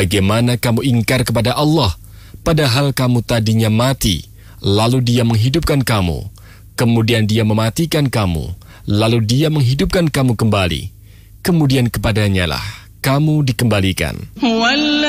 Bagaimana kamu ingkar kepada Allah, padahal kamu tadinya mati, lalu Dia menghidupkan kamu, kemudian Dia mematikan kamu, lalu Dia menghidupkan kamu kembali, kemudian kepadanya lah kamu dikembalikan.